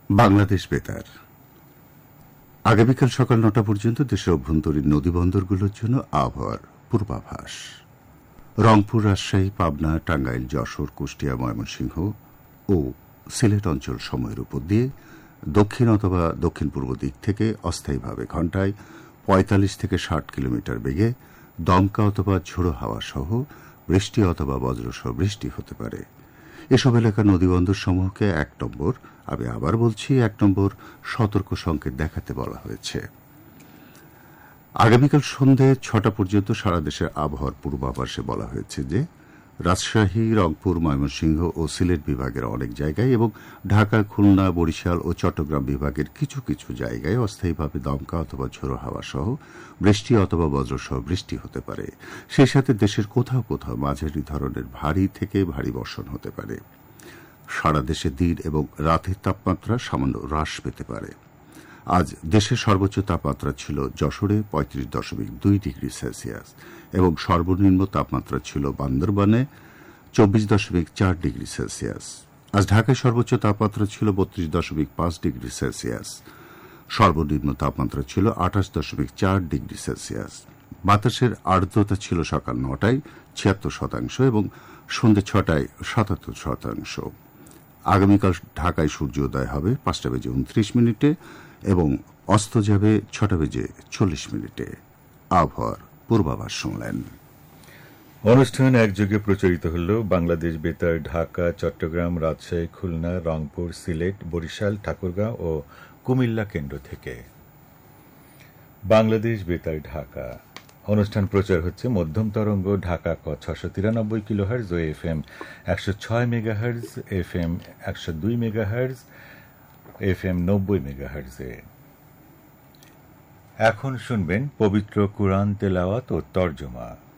বাংলাদেশ বেতার আগামীকাল সকাল ৯টা পর্যন্ত দেশের অভ্যন্তরীণ নদীবন্দরগুলোর জন্য আবহাওয়ার পূর্বাভাস। রংপুর, রাজশাহী, পাবনা, টাঙ্গাইল, যশোর, কুষ্টিয়া, ময়মনসিংহ ও সিলেট অঞ্চল সময়ের উপর দিয়ে দক্ষিণ অথবা দক্ষিণ পূর্ব দিক থেকে অস্থায়ীভাবে ঘণ্টায় ৪৫ থেকে ৬০ কিলোমিটার বেগে দমকা অথবা ঝোড়ো হাওয়া সহ বৃষ্টি অথবা বজ্রসহ বৃষ্টি হতে পারে। এসব এলাকার নদীবন্দর সমূহকে ১ নম্বর, আমি আবার বলছি ১ নম্বর সতর্ক সংকেত দেখাতে বলা হয়েছে। আগামীকাল সন্ধ্যে ৬টা পর্যন্ত সারা দেশের আবহাওয়ার পূর্বাভাসে বলা হয়েছে যে রাজশাহী, রংপুর, ময়মনসিংহ ও সিলেট বিভাগের অনেক জায়গায় এবং ঢাকা, খুলনা, বরিশাল ও চট্টগ্রাম বিভাগের কিছু কিছু জায়গায় অস্থায়ীভাবে দমকা অথবা ঝোড়ো হাওয়া সহ বৃষ্টি অথবা বজ্রসহ বৃষ্টি হতে পারে। সেই সাথে দেশের কোথাও কোথাও মাঝারি ধরনের ভারী থেকে ভারী বর্ষণ হতে পারে। সারা দেশে দিন এবং রাতের তাপমাত্রা সামান্য হ্রাস পেতে পারে। আজ দেশের সর্বোচ্চ তাপমাত্রা ছিল যশোরে ৩৫.২ ডিগ্রি সেলসিয়াস এবং সর্বনিম্ন তাপমাত্রা ছিল বান্দরবানে ২৪.৪ ডিগ্রি সেলসিয়াস। আজ ঢাকায় সর্বোচ্চ তাপমাত্রা ছিল ৩২.৫ ডিগ্রি সেলসিয়াস, সর্বনিম্ন তাপমাত্রা ছিল ২৮.৪ ডিগ্রি সেলসিয়াস। বাতাসের আর্দ্রতা ছিল সকাল ৯টায় ৭৬% এবং সন্ধ্যে ৬টায় ৭৭%। আগামীকাল ঢাকায় সূর্যোদয় হবে ৫টা বেজে ২৯ এবং অস্ত যাবে ৬টা বেজে ৪০। আবহাওয়ার পূর্বাভাস শুনলেন। অনুষ্ঠান একযোগে প্রচারিত হল বাংলাদেশ বেতার ঢাকা, চট্টগ্রাম, রাজশাহী, খুলনা, রংপুর, সিলেট, বরিশাল, ঠাকুরগাঁও ও কুমিল্লা কেন্দ্র থেকে। বাংলাদেশ বেতার ঢাকা অনুষ্ঠান প্রচার হচ্ছে মধ্যম তরঙ্গ ঢাকা ক ৬৯৩ কিলোহার্জ ও FM ১০৬ megahertz, FM ১০২ megahertz, FM ৯০ মেগাহার্জে। এখন শুনবেন পবিত্র কুরআন তেলাওয়াত ও তর্জমা।